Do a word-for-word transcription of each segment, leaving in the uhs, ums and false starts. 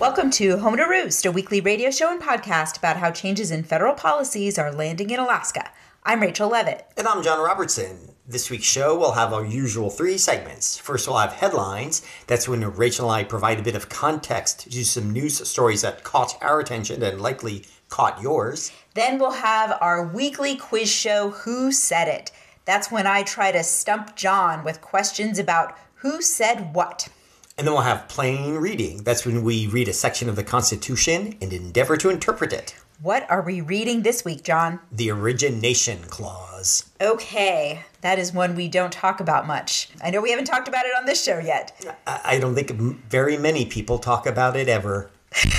Welcome to Home to Roost, a weekly radio show and podcast about how changes in federal policies are landing in Alaska. I'm Rachel Levitt. And I'm John Robertson. This week's show will have our usual three segments. First, we'll have headlines. That's when Rachel and I provide a bit of context to some news stories that caught our attention and likely caught yours. Then we'll have our weekly quiz show, Who Said It? That's when I try to stump John with questions about who said what. And then we'll have plain reading. That's when we read a section of the Constitution and endeavor to interpret it. What are we reading this week, John? The Origination Clause. Okay, that is one we don't talk about much. I know we haven't talked about it on this show yet. I don't think very many people talk about it ever.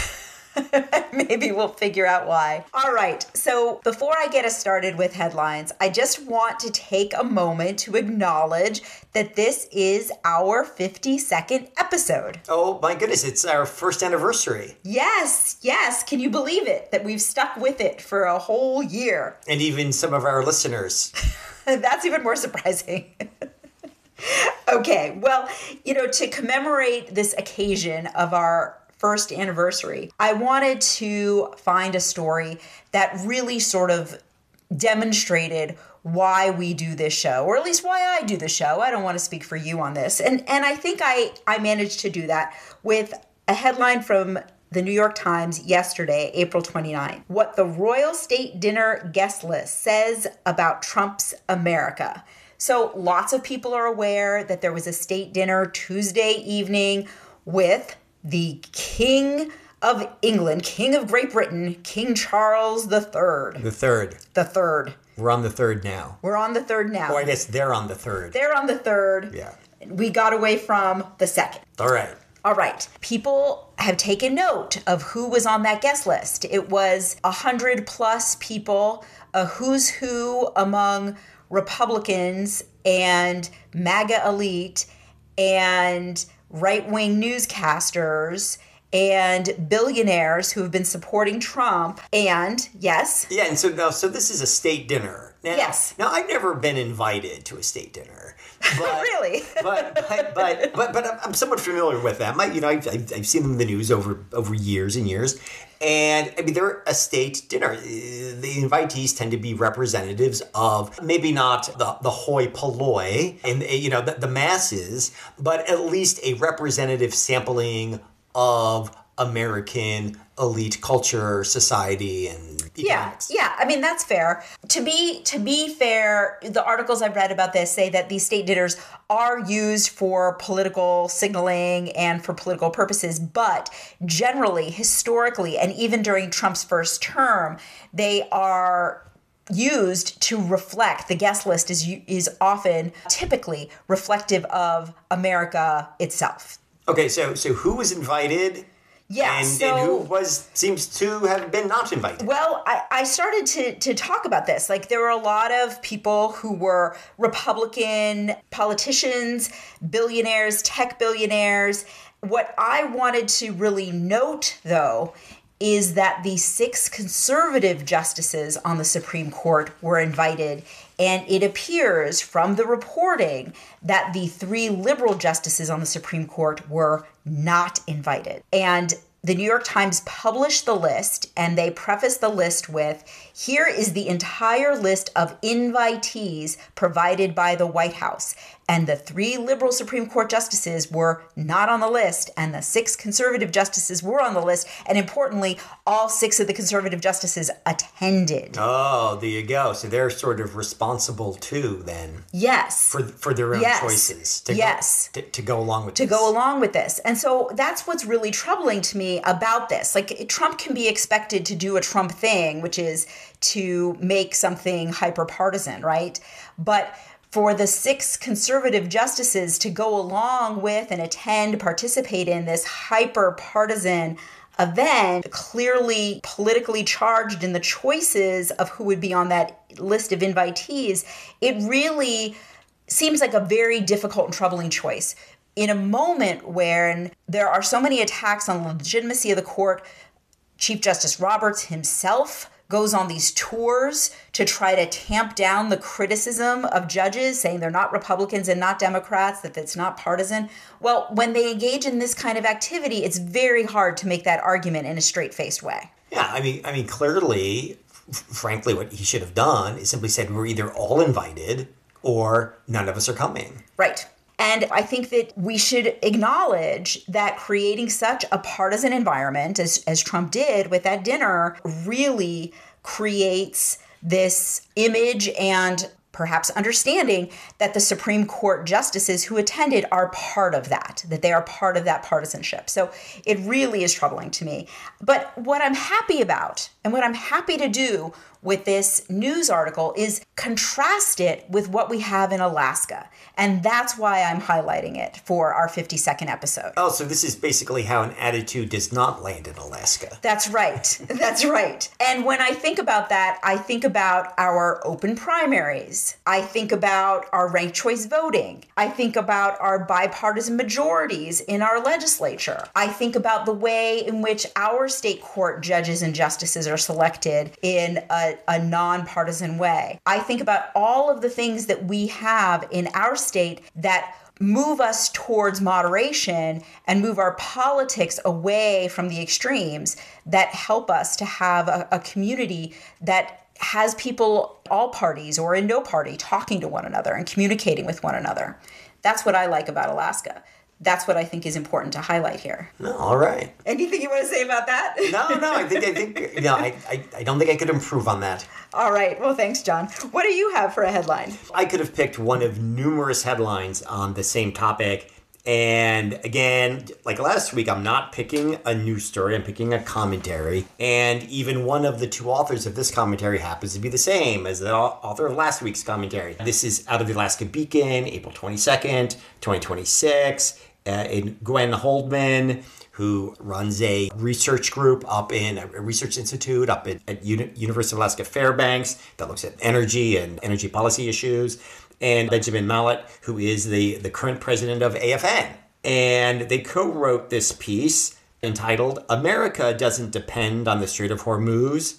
Maybe we'll figure out why. All right, so before I get us started with headlines, I just want to take a moment to acknowledge that this is our fifty-second episode. Oh my goodness, it's our first anniversary. Yes, yes. Can you believe it? That we've stuck with it for a whole year. And even some of our listeners. That's even more surprising. Okay, well, you know, to commemorate this occasion of our first anniversary, I wanted to find a story that really sort of demonstrated why we do this show, or at least why I do the show. I don't want to speak for you on this. And and I think I, I managed to do that with a headline from the New York Times yesterday, April twenty-ninth. What the Royal State Dinner guest list says about Trump's America. So lots of people are aware that there was a state dinner Tuesday evening with the King of England, King of Great Britain, King Charles the Third. The third. The third. We're on the third now. We're on the third now. Or I guess they're on the third. They're on the third. Yeah. We got away from the second. All right. All right. People have taken note of who was on that guest list. It was one hundred plus people, a who's who among Republicans and MAGA elite and right-wing newscasters and billionaires who have been supporting Trump. And yes. Yeah, and so now, so this is a state dinner. Now, yes. Now, I've never been invited to a state dinner. But, really? but, but, but, but, but I'm somewhat familiar with them. I, you know, I've, I've seen them in the news over, over years and years. And, I mean, they're a state dinner. The invitees tend to be representatives of maybe not the, the hoi polloi and, you know, the, the masses, but at least a representative sampling of American elite culture, society, and economics. Yeah, yeah. I mean, that's fair. To be to be fair, the articles I've read about this say that these state dinners are used for political signaling and for political purposes, but generally, historically, and even during Trump's first term, they are used to reflect, the guest list is is often typically reflective of America itself. Okay, so so who was invited? Yeah, and, so, and who was seems to have been not invited? Well, I, I started to, to talk about this. Like, there were a lot of people who were Republican politicians, billionaires, tech billionaires. What I wanted to really note, though, is that the six conservative justices on the Supreme Court were invited. And it appears from the reporting that the three liberal justices on the Supreme Court were not invited. And the New York Times published the list, and they prefaced the list with, here is the entire list of invitees provided by the White House. And the three liberal Supreme Court justices were not on the list, and the six conservative justices were on the list. And importantly, all six of the conservative justices attended. Oh, there you go. So they're sort of responsible too, then. Yes. For for their own yes. choices. To yes. Go, to, to go along with to this. go along with this. And so that's what's really troubling to me about this. Like, Trump can be expected to do a Trump thing, which is to make something hyper partisan, right? But for the six conservative justices to go along with and attend, participate in this hyper partisan event, clearly politically charged in the choices of who would be on that list of invitees, it really seems like a very difficult and troubling choice. In a moment when there are so many attacks on the legitimacy of the court, Chief Justice Roberts himself goes on these tours to try to tamp down the criticism of judges, saying they're not Republicans and not Democrats, that it's not partisan. Well, when they engage in this kind of activity, it's very hard to make that argument in a straight-faced way. Yeah, I mean, I mean, clearly, f- frankly, what he should have done is simply said, we're either all invited or none of us are coming. Right. And I think that we should acknowledge that creating such a partisan environment, as, as Trump did with that dinner, really creates this image and perhaps understanding that the Supreme Court justices who attended are part of that, that they are part of that partisanship. So it really is troubling to me. But what I'm happy about and what I'm happy to do with this news article is contrast it with what we have in Alaska. And that's why I'm highlighting it for our fifty-second episode. Oh, so this is basically how an attitude does not land in Alaska. That's right. That's right. And when I think about that, I think about our open primaries. I think about our ranked choice voting. I think about our bipartisan majorities in our legislature. I think about the way in which our state court judges and justices are selected in a, a nonpartisan way. I think about all of the things that we have in our state that move us towards moderation and move our politics away from the extremes, that help us to have a, a community that has people, all parties or in no party, talking to one another and communicating with one another. That's what I like about Alaska. That's what I think is important to highlight here. No, all right. Anything you want to say about that? No, no, I think, I think, no, I, I, I don't think I could improve on that. All right. Well, thanks, John. What do you have for a headline? I could have picked one of numerous headlines on the same topic. And again, like last week, I'm not picking a news story. I'm picking a commentary. And even one of the two authors of this commentary happens to be the same as the author of last week's commentary. This is out of the Alaska Beacon, April twenty-second, twenty twenty-six. Uh, in Gwen Holdman, who runs a research group up in a research institute up at, at Uni- University of Alaska Fairbanks that looks at energy and energy policy issues, and Benjamin Mallett, who is the, the current president of A F N. And they co-wrote this piece entitled, "America Doesn't Depend on the Strait of Hormuz.